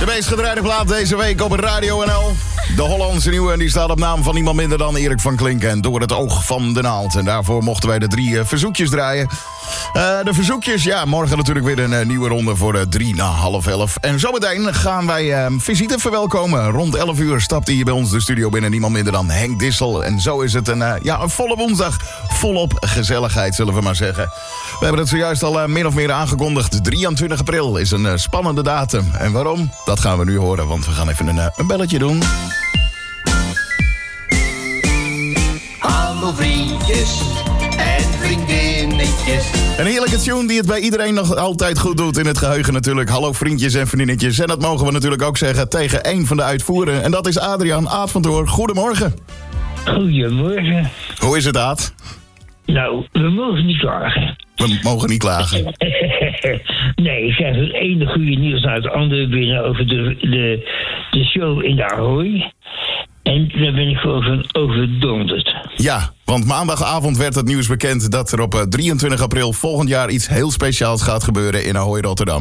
De meest gedraaide plaat deze week op Radio NL. De Hollandse nieuwe en die staat op naam van niemand minder dan Erik van Klinken en Door het oog van de naald. En daarvoor mochten wij de 3 verzoekjes draaien. De verzoekjes, ja, morgen natuurlijk weer een nieuwe ronde voor 3 na half 11. En zometeen gaan wij visite verwelkomen. Rond 11 uur stapt hij hier bij ons de studio binnen. Niemand minder dan Henk Dissel. En zo is het een volle woensdag. Volop gezelligheid, zullen we maar zeggen. We hebben het zojuist al min of meer aangekondigd. 23 april is een spannende datum. En waarom? Dat gaan we nu horen, want we gaan even een belletje doen. Hallo vriendjes en vriendinnetjes. Een heerlijke tune die het bij iedereen nog altijd goed doet in het geheugen natuurlijk. Hallo vriendjes en vriendinnetjes. En dat mogen we natuurlijk ook zeggen tegen één van de uitvoerenden. En dat is Adriaan Aad van Toor. Goedemorgen. Goedemorgen. Hoe is het, Aad? Nou, we mogen niet klagen. We mogen niet klagen. Nee, ik krijg het ene goede nieuws naar het andere binnen over de show in de Ahoy. En daar ben ik gewoon van overdonderd. Ja, want maandagavond werd het nieuws bekend dat er op 23 april volgend jaar iets heel speciaals gaat gebeuren in Ahoy Rotterdam.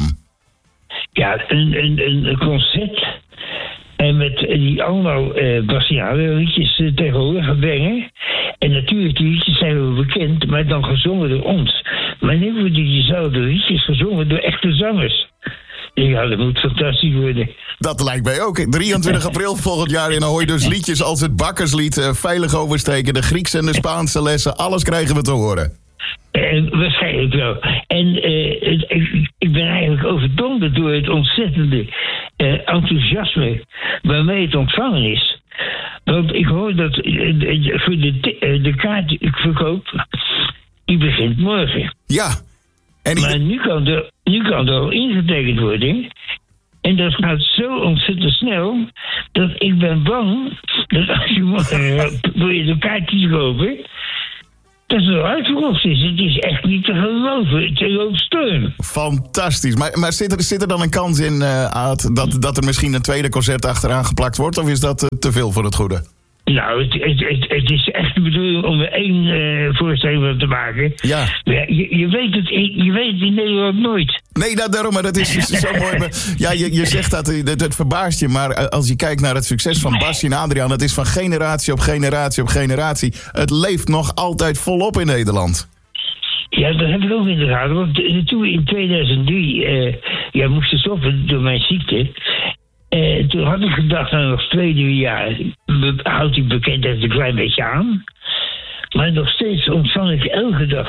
Ja, een concert. En met die allemaal Bastiaan liedjes tegenwoordig gaan brengen. En natuurlijk, die liedjes zijn wel bekend, maar dan gezongen door ons. Maar nu worden diezelfde liedjes gezongen door echte zangers. Ja, dat moet fantastisch worden. Dat lijkt mij ook. 23 april volgend jaar in Ahoy. Dus liedjes als het Bakkerslied, Veilig oversteken, de Griekse en de Spaanse lessen. Alles krijgen we te horen. Waarschijnlijk wel. En ik ben eigenlijk overdonderd door het ontzettende enthousiasme waarmee het ontvangen is. Want ik hoor dat voor de kaartverkoop, die begint morgen. Ja. Maar nu kan er al ingetekend worden. En dat gaat zo ontzettend snel dat ik ben bang dat als je morgen wil je de kaartjes kopen, dat het al uitverkocht is. Het is echt niet te geloven. Het is ook storm. Fantastisch. Maar zit er dan een kans in, Aad, dat er misschien een tweede concert achteraan geplakt wordt? Of is dat te veel voor het goede? Nou, het is echt de bedoeling om er 1 voorstelling te maken. Ja. Je weet het in Nederland nooit. Nee, daarom, maar dat is zo mooi. Ja, je zegt dat, het verbaast je, maar als je kijkt naar het succes van Basje en Adriaan, het is van generatie op generatie op generatie. Het leeft nog altijd volop in Nederland. Ja, dat heb ik ook in de gaten. Want toen we in 2003 moesten stoppen door mijn ziekte. Toen had ik gedacht, nou nog 2-3 jaar houdt die bekendheid een klein beetje aan. Maar nog steeds ontvang ik elke dag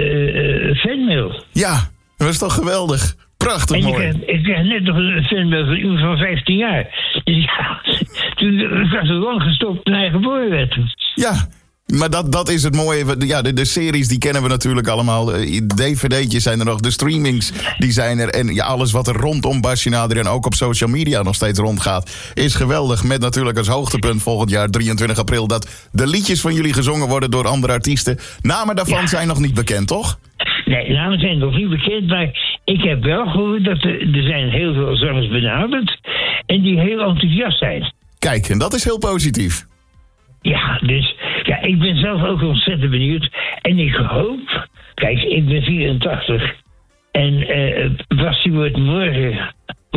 fanmail. Ja, dat is toch geweldig. Prachtig en mooi. Ik kreeg net nog een fanmail van iemand van 15 jaar. Dus ja, toen was er lang gestopt toen hij geboren werd. Ja. Maar dat is het mooie. Ja, de series die kennen we natuurlijk allemaal. DVD'tjes zijn er nog. De streamings die zijn er. En ja, alles wat er rondom Basje en Adriaan ook op social media nog steeds rondgaat, is geweldig. Met natuurlijk als hoogtepunt volgend jaar 23 april... dat de liedjes van jullie gezongen worden door andere artiesten. Namen daarvan zijn nog niet bekend, toch? Nee, namen zijn nog niet bekend. Maar ik heb wel gehoord dat er zijn heel veel zangers benaderd. En die heel enthousiast zijn. Kijk, en dat is heel positief. Ja, dus ja, ik ben zelf ook ontzettend benieuwd. En ik hoop, kijk, ik ben 84. En Basti wordt morgen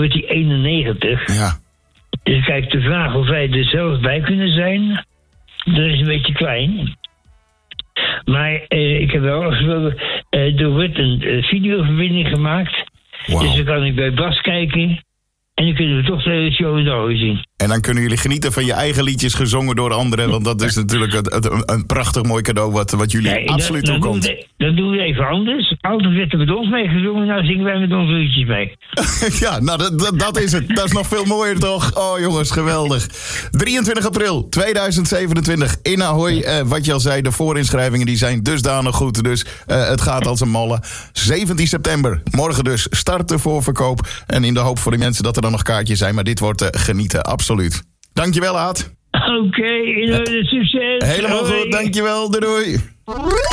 91. Ja. Dus kijk, de vraag of wij er zelf bij kunnen zijn, dat is een beetje klein. Maar ik heb wel afgesproken, er wordt een videoverbinding gemaakt. Wow. Dus dan kan ik bij Bas kijken. En dan kunnen we toch de show in de Ahoy zien. En dan kunnen jullie genieten van je eigen liedjes gezongen door anderen. Want dat is natuurlijk een prachtig mooi cadeau wat jullie absoluut toekomt. Dan doen we even anders. Altijd werd er met ons meegezongen, nou zingen wij met onze liedjes mee. Ja, nou dat is het. Dat is nog veel mooier toch? Oh jongens, geweldig. 23 april 2027 in Ahoy. Wat je al zei, de voorinschrijvingen die zijn dusdanig goed. Dus het gaat als een malle. 17 september, morgen dus, start de voorverkoop. En in de hoop voor die mensen dat er dan nog kaartjes zijn. Maar dit wordt genieten, absoluut. Dankjewel, Aad. Oké, succes. Helemaal goed, dankjewel. Doei.